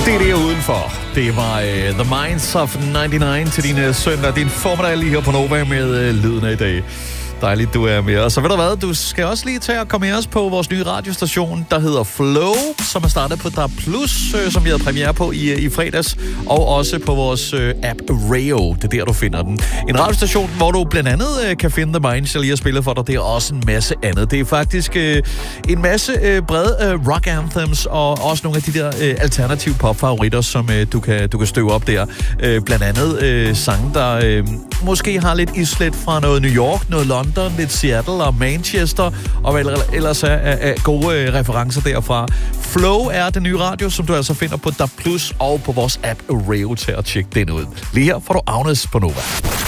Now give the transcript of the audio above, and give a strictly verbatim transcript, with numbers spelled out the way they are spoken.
Det er det udenfor. Det var uh, The Minds of nioghalvfems til din uh, søndag. Din formiddag lige her på Nova med uh, lyden af i dag. Dejligt, du er med os. Så ved du hvad, du skal også lige tage og komme med os på vores nye radiostation, der hedder Flow, som er startet på D A B plus, øh, som vi havde premiere på i, i fredags, og også på vores øh, app Rayo. Det er der, du finder den. En radiostation, hvor du blandt andet øh, kan finde The Minds, jeg lige har spillet for dig. Det er også en masse andet. Det er faktisk øh, en masse øh, brede øh, rock anthems, og også nogle af de der øh, alternative pop-favoritter, som øh, du, kan, du kan støve op der. Øh, blandt andet øh, sange, der øh, måske har lidt islet fra noget New York, noget London, lidt Seattle og Manchester, og hvad ellers er, er, er gode øh, referencer derfra. Flow er den nye radio, som du altså finder på D A B plus og på vores app Rayo til at tjekke den ud. Lige her får du Agnes på Nova.